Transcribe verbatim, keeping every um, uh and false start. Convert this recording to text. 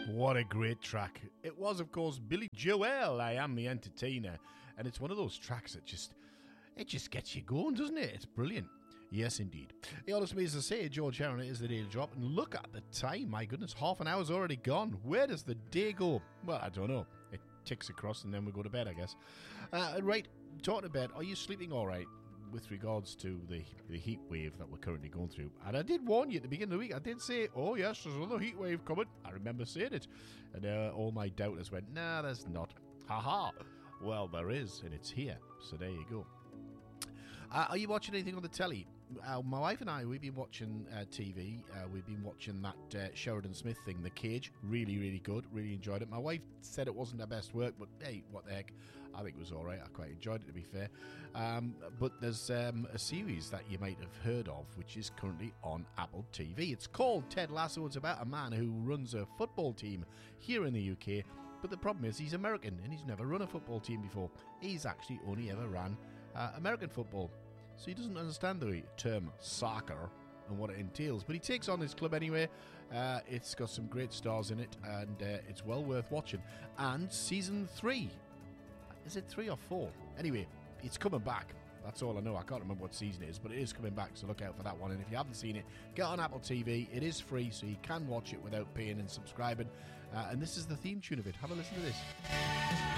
What a great track. It was, of course, Billy Joel, I Am the Entertainer. And it's one of those tracks that just, it just gets you going, doesn't it? It's brilliant. Yes, indeed. It honestly means to say, George Heron, it is the Daily Drop. And look at the time. My goodness, half an hour's already gone. Where does the day go? Well, I don't know. It ticks across and then we go to bed, I guess. Uh, right, talking about, are you sleeping all right? With regards to the, the heat wave that we're currently going through. And I did warn you at the beginning of the week. I did say, oh yes, there's another heat wave coming. I remember saying it. And uh, all my doubters went, nah, there's not. Ha-ha. Well, there is, and it's here. So there you go. Uh, are you watching anything on the telly? Uh, my wife and I, we've been watching uh, T V. Uh, we've been watching that uh, Sheridan Smith thing, The Cage. Really, really good. Really enjoyed it. My wife said it wasn't her best work, but hey, what the heck. I think it was all right. I quite enjoyed it, to be fair. Um, but there's um, a series that you might have heard of, which is currently on Apple T V. It's called Ted Lasso. It's about a man who runs a football team here in the U K. But the problem is he's American, and he's never run a football team before. He's actually only ever ran uh, American football. So he doesn't understand the term soccer and what it entails. But he takes on his club anyway. Uh, it's got some great stars in it, and uh, it's well worth watching. And season three, is it three or four? Anyway, it's coming back. That's all I know. I can't remember what season it is, but it is coming back, so look out for that one. And if you haven't seen it, get on Apple T V. It is free, so you can watch it without paying and subscribing. Uh, and this is the theme tune of it. Have a listen to this.